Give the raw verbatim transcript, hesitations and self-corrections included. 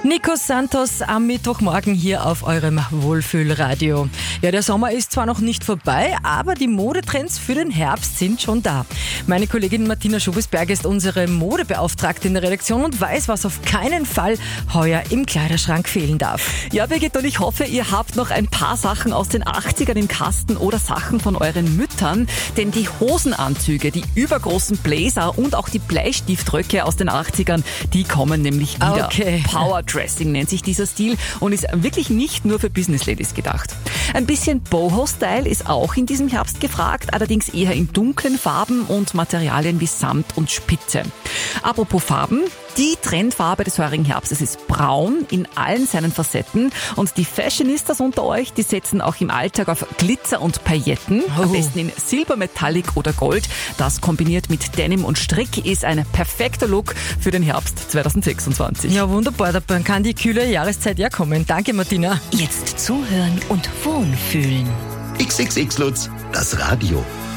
Nico Santos am Mittwochmorgen hier auf eurem Wohlfühlradio. Ja, der Sommer ist zwar noch nicht vorbei, aber die Modetrends für den Herbst sind schon da. Meine Kollegin Martina Schubesberger ist unsere Modebeauftragte in der Redaktion und weiß, was auf keinen Fall heuer im Kleiderschrank fehlen darf. Ja, Birgit, und ich hoffe, ihr habt noch ein paar Sachen aus den achtzigern im Kasten oder Sachen von euren Müttern, denn die Hosenanzüge, die übergroßen Bläser und auch die Bleistiftröcke aus den achtzigern, die kommen nämlich wieder. Okay. Powerdressing nennt sich dieser Stil und ist wirklich nicht nur für Business Ladies gedacht. Ein bisschen Boho-Style ist auch in diesem Herbst gefragt, allerdings eher in dunklen Farben und Materialien wie Samt und Spitze. Apropos Farben, die Trendfarbe des heurigen Herbstes ist braun in allen seinen Facetten und die Fashionistas unter euch, die setzen auch im Alltag auf Glitzer und Pailletten, Oh. am besten in Silber, Metallic oder Gold. Das kombiniert mit Denim und Strick ist ein perfekter Look für den Herbst zweitausendsechsundzwanzig. Ja, wunderbar, da kann die kühle Jahreszeit ja kommen. Danke, Martina. Jetzt zuhören und wohlfühlen. X X X Lutz, das Radio.